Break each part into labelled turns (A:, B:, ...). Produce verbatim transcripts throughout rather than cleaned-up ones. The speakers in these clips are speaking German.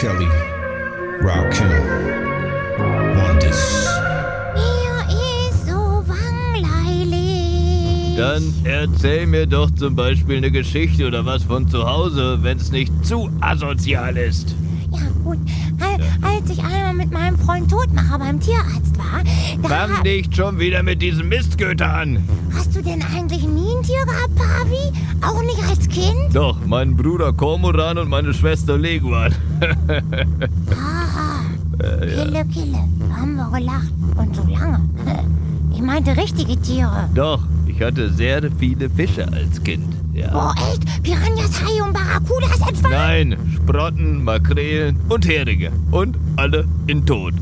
A: Kelly, Rakim, Wonders.
B: Mir ist so langweilig.
C: Dann erzähl mir doch zum Beispiel eine Geschichte oder was von zu Hause, wenn es nicht zu asozial ist.
B: Ja gut, als, als ich einmal mit meinem Freund Todmacher beim Tierarzt war, da
C: Fang
B: hab-
C: nicht schon wieder mit diesem Mistgöter an.
B: Hast du denn eigentlich nie ein Tier gehabt, Pavi? Auch nicht als Kind?
C: Doch, mein Bruder Kormoran und meine Schwester Leguan.
B: Aha, Kille, Kille, da haben wir gelacht. Und so lange. Ich meinte richtige Tiere.
C: Doch, ich hatte sehr viele Fische als Kind. Ja.
B: Boah, echt? Piranhas, Haie und Barracudas etwa?
C: Nein, Sprotten, Makrelen und Heringe. Und alle in Tod.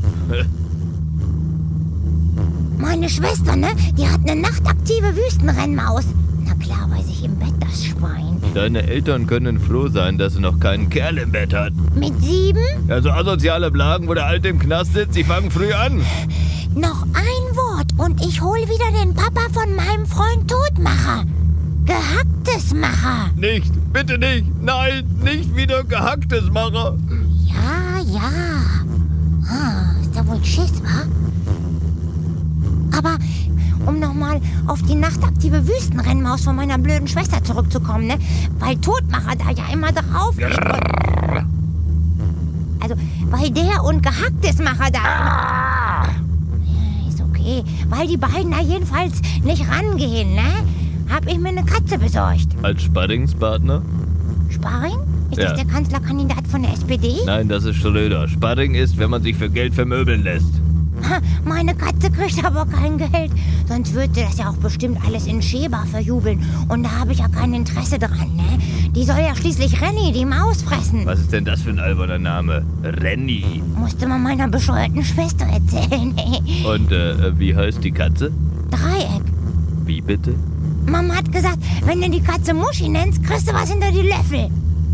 B: Meine Schwester, ne? Die hat eine nachtaktive Wüstenrennmaus. Na klar, weiß ich im Bett das Schwein.
C: Deine Eltern können froh sein, dass sie noch keinen Kerl im Bett hat.
B: Mit sieben?
C: Also asoziale Blagen, wo der Alte im Knast sitzt, die fangen früh an.
B: Noch ein Wort und ich hol wieder den Papa von meinem Freund Todmacher. Gehacktes Macher.
C: Nicht, bitte nicht, nein, nicht wieder gehacktes Macher.
B: Ja, ja. Ah, ist da wohl Schiss, wa? Aber um nochmal auf die nachtaktive Wüstenrennmaus von meiner blöden Schwester zurückzukommen, ne? Weil Todmacher da ja immer drauf geht. Also, weil der und Gehacktes Macher da... Ja, ist okay. Weil die beiden da jedenfalls nicht rangehen, ne? Hab ich mir eine Katze besorgt.
C: Als Sparringspartner?
B: Sparring? Ist
C: Ja.
B: das der Kanzlerkandidat von der S P D?
C: Nein, das ist Schröder. Sparring ist, wenn man sich für Geld vermöbeln lässt.
B: Ha, meine Katze kriegt aber kein Geld. Sonst würde das ja auch bestimmt alles in Sheba verjubeln. Und da habe ich ja kein Interesse dran, ne? Die soll ja schließlich Renny, die Maus, fressen.
C: Was ist denn das für ein alberner Name? Renny.
B: Musste man meiner bescheuerten Schwester erzählen.
C: Und äh, wie heißt die Katze?
B: Dreieck.
C: Wie bitte?
B: Mama hat gesagt, wenn du die Katze Muschi nennst, kriegst du was hinter die Löffel.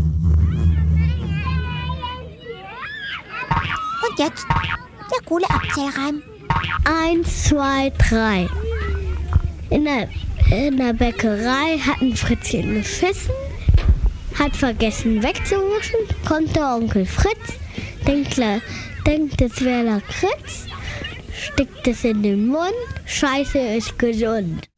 B: Und jetzt der coole Abzählreim.
D: Eins, zwei, drei. In der, in der Bäckerei hat ein Fritzchen geschissen, hat vergessen wegzuwischen, kommt der Onkel Fritz, denkt, la- denkt es wäre Lakritz, steckt es in den Mund, Scheiße ist gesund.